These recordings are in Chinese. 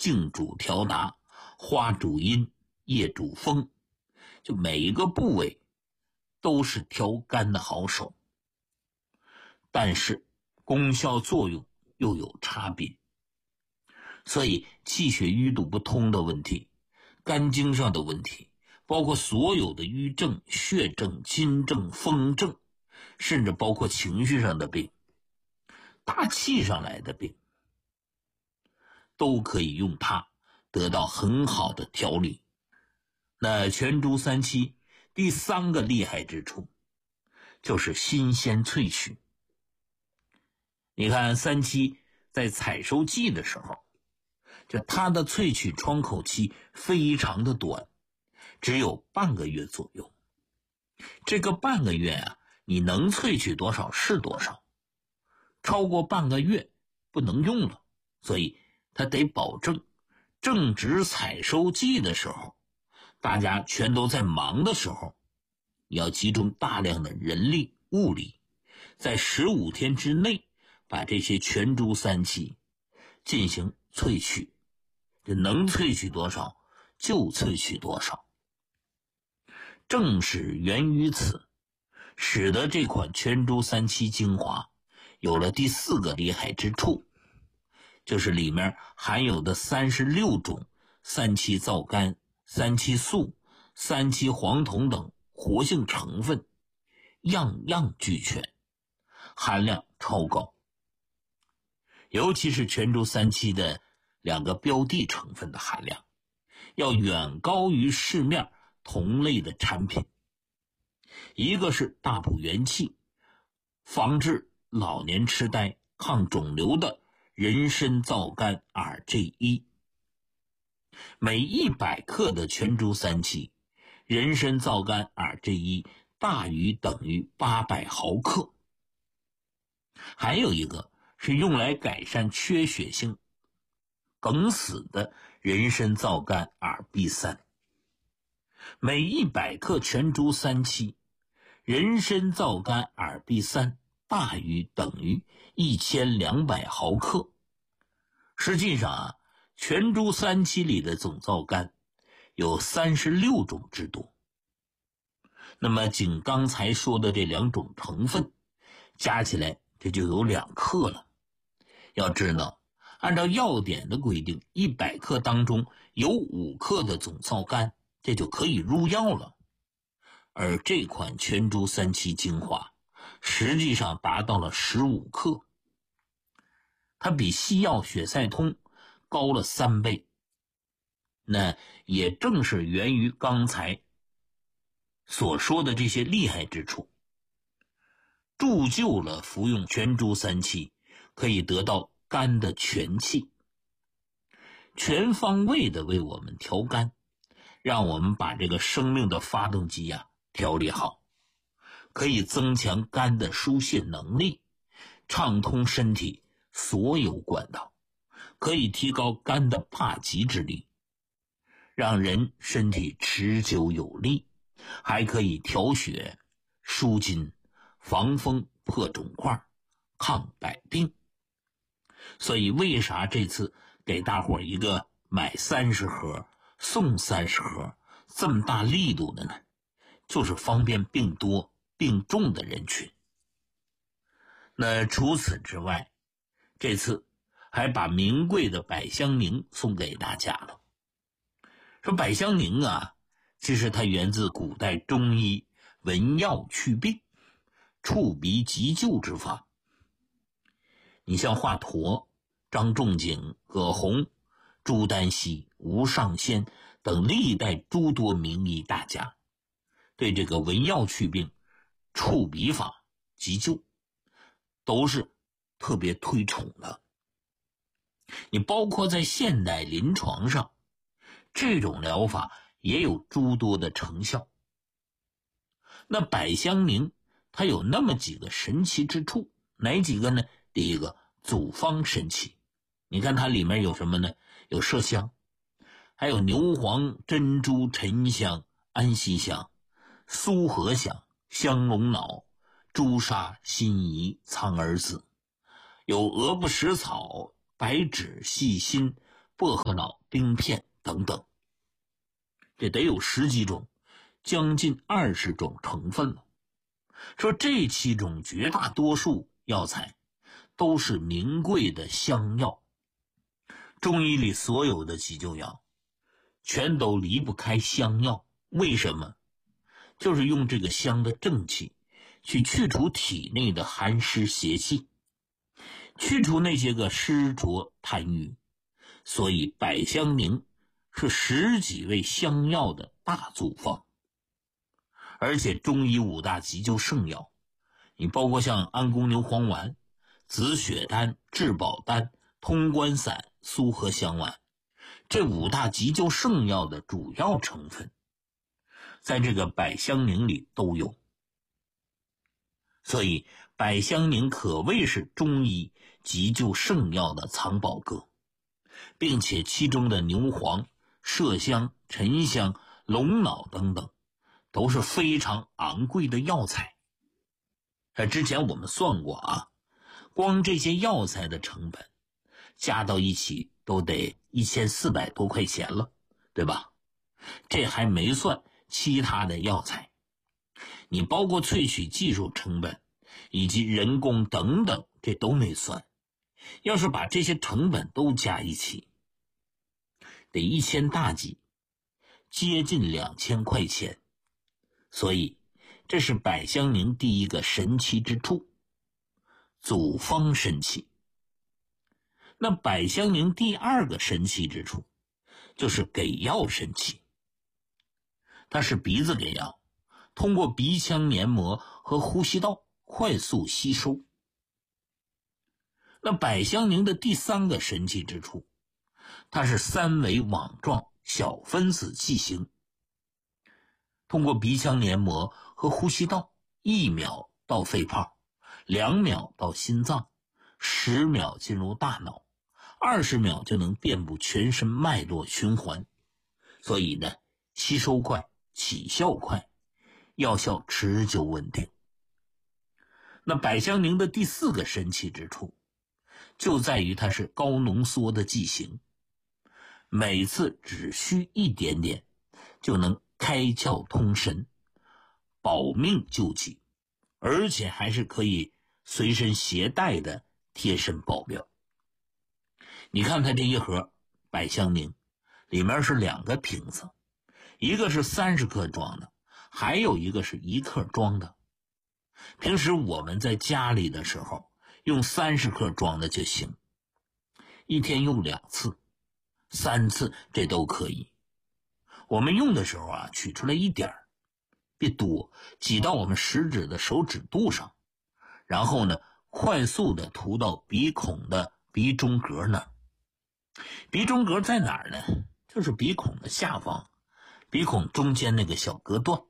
茎主调达，花主阴，叶主风，就每一个部位都是调肝的好手，但是功效作用又有差别。所以气血淤堵不通的问题，肝经上的问题，包括所有的瘀症、血症、筋症、风症，甚至包括情绪上的病，大气上来的病，都可以用它得到很好的调理。那全株三七第三个厉害之处就是新鲜萃取。你看三七在采收季的时候，就它的萃取窗口期非常的短，只有半个月左右。这个半个月啊，你能萃取多少是多少，超过半个月不能用了，所以它得保证正值采收季的时候，大家全都在忙的时候，要集中大量的人力物力，在15天之内把这些全株三七进行萃取，能萃取多少就萃取多少。正是源于此，使得这款全株三七精华有了第四个厉害之处，就是里面含有的36种三七皂苷、三七素、三七黄酮等活性成分，样样俱全，含量超高。尤其是全株三七的2个标的成分的含量，要远高于市面同类的产品。一个是大补元气，防治老年痴呆、抗肿瘤的人参皂苷 RG1， 每100克的全株三七，人参皂苷 RG1 大于等于800毫克。还有一个是用来改善缺血性梗死的人参皂苷 RB3， 每100克全株三七，人参皂苷 RB3 大于等于1200毫克。实际上啊，全株三七里的总皂苷有36种之多。那么仅刚才说的这2种成分加起来，这就有2克了。要知道，按照药典的规定，100克当中有5克的总皂苷，这就可以入药了。而这款全株三七精华实际上达到了15克，它比西药血赛通高了3倍。那也正是源于刚才所说的这些厉害之处，铸就了服用全株三七可以得到肝的全气，全方位的为我们调肝，让我们把这个生命的发动机调理好，可以增强肝的疏泄能力，畅通身体所有管道，可以提高肝的帕集之力，让人身体持久有力，还可以调血、舒筋、防风、破肿块、抗百病。所以为啥这次给大伙一个买30盒送30盒这么大力度的呢？就是方便病多病重的人群。那除此之外，这次还把名贵的百香凝送给大家了。说百香凝其实它源自古代中医闻药祛病、触鼻急救之法。你像华佗、张仲景、葛洪、朱丹溪、吴尚先等历代诸多名医大家，对这个闻药祛病、触鼻法、急救都是特别推崇的。你包括在现代临床上，这种疗法也有诸多的成效。那百香凝它有那么几个神奇之处，哪几个呢？第一个，组方神奇。你看它里面有什么呢？有麝香，还有牛黄、珍珠、沉香、安息香、苏合香、香龙脑、朱砂、辛夷、苍耳子，有鹅不食草、白芷、细辛、 薄荷脑、冰片等等，这得有10几种，将近20种成分了。说这7种绝大多数药材都是名贵的香药，中医里所有的急救药全都离不开香药。为什么？就是用这个香的正气去去除体内的寒湿邪气，去除那些个湿浊痰瘀。所以百香宁是10几味香药的大组方。而且中医5大急救圣药，你包括像安宫牛黄丸、紫雪丹、治宝丹、通关散、苏合香丸，这5大急救圣药的主要成分在这个百香宁里都有。所以百香宁可谓是中医急救圣药的藏宝阁，并且其中的牛黄、麝香、沉香、龙脑等等都是非常昂贵的药材。之前我们算过啊，光这些药材的成本加到一起都得1400多块钱了，对吧？这还没算其他的药材，你包括萃取技术成本以及人工等等，这都没算。要是把这些成本都加一起，得1000大几，接近2000块钱。所以这是百香宁第一个神奇之处，组方神奇。那百香宁第2个神奇之处就是给药神奇。它是鼻子给药，通过鼻腔黏膜和呼吸道快速吸收。那百香宁的第3个神奇之处，它是3维网状小分子剂型，通过鼻腔黏膜和呼吸道1秒到肺泡，2秒到心脏，10秒进入大脑，20秒就能遍布全身脉络循环。所以呢，吸收快，起效快，药效持久稳定。那百香宁的第4个神奇之处就在于它是高浓缩的剂型，每次只需一点点就能开窍通神，保命救急，而且还是可以随身携带的贴身保镖。你看它这一盒百香宁里面是2个瓶子，一个是30克装的，还有一个是1克装的。平时我们在家里的时候用30克装的就行，一天用2次、3次这都可以。我们用的时候啊，取出来一点儿，别多，挤到我们食指的手指肚上，然后呢快速的涂到鼻孔的鼻中隔那儿。鼻中隔在哪儿呢？就是鼻孔的下方，鼻孔中间那个小隔断。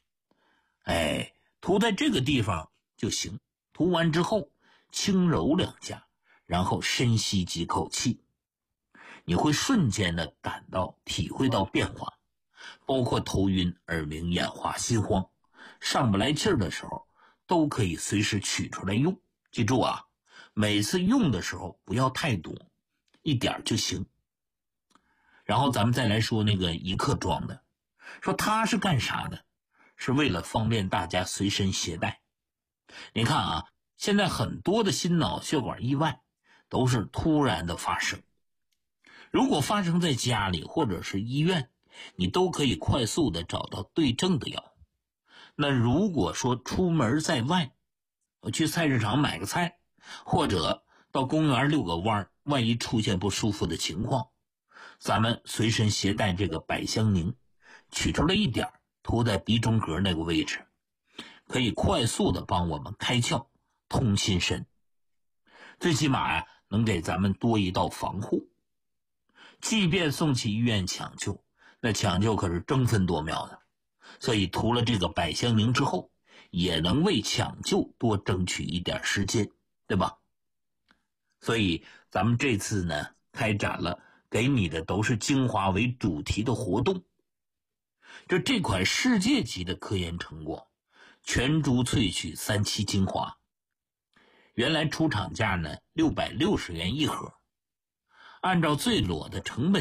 涂在这个地方就行。涂完之后轻揉2下，然后深吸几口气，你会瞬间的体会到变化，包括头晕、耳鸣、眼花、心慌，上不来气儿的时候都可以随时取出来用。记住啊，每次用的时候不要太多，一点就行。然后咱们再来说那个1克装的，说它是干啥的？是为了方便大家随身携带。你看啊，现在很多的心脑血管意外都是突然的发生，如果发生在家里或者是医院，你都可以快速的找到对症的药。那如果说出门在外，我去菜市场买个菜，或者到公园遛个弯，万一出现不舒服的情况，咱们随身携带这个百香宁，取出来一点，涂在鼻中隔那个位置，可以快速的帮我们开窍通心神，最起码呀，能给咱们多一道防护。即便送去医院抢救，那抢救可是争分夺秒的，所以涂了这个百香宁之后，也能为抢救多争取一点时间，对吧？所以咱们这次呢，开展了给你的都是精华为主题的活动。这款世界级的科研成果，全株萃取3期精华，原来出厂价呢660元一盒， 按照最裸的成本